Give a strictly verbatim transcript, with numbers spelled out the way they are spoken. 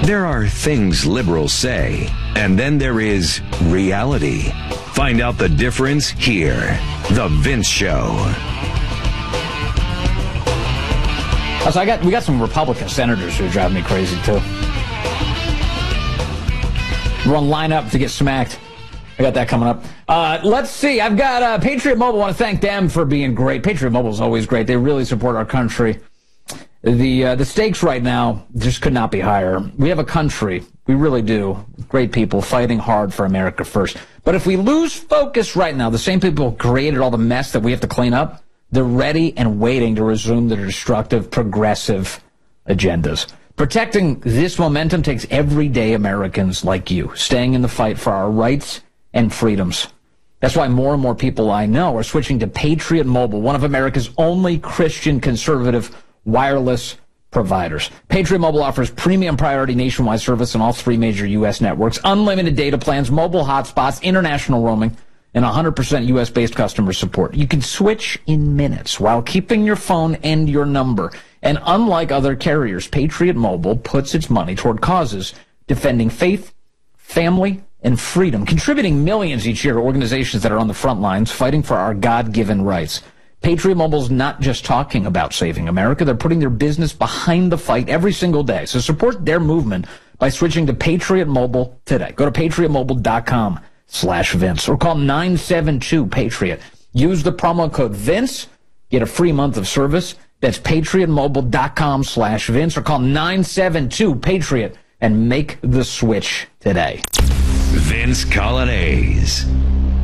There are things liberals say, and then there is reality. Find out the difference here. The Vince Show. So I got we got some Republican senators who drive me crazy too. We're on line up to get smacked. I got that coming up. Uh, let's see. I've got uh, Patriot Mobile. I want to thank them for being great. Patriot Mobile is always great. They really support our country. The uh, the stakes right now just could not be higher. We have a country, we really do, great people fighting hard for America first. But if we lose focus right now, the same people who created all the mess that we have to clean up, they're ready and waiting to resume their destructive, progressive agendas. Protecting this momentum takes everyday Americans like you, staying in the fight for our rights and freedoms. That's why more and more people I know are switching to Patriot Mobile, one of America's only Christian conservative wireless providers. Patriot Mobile offers premium priority nationwide service on all three major U S networks, unlimited data plans, mobile hotspots, international roaming, and one hundred percent U S-based customer support. You can switch in minutes while keeping your phone and your number. And unlike other carriers, Patriot Mobile puts its money toward causes defending faith, family, and freedom, contributing millions each year to organizations that are on the front lines fighting for our God-given rights. Patriot Mobile's not just talking about saving America. They're putting their business behind the fight every single day. So support their movement by switching to Patriot Mobile today. Go to patriotmobile.com slash Vince or call nine seven two Patriot. Use the promo code Vince. Get a free month of service. That's patriotmobile.com slash Vince or call nine seven two Patriot and make the switch today. Vince Coglianese.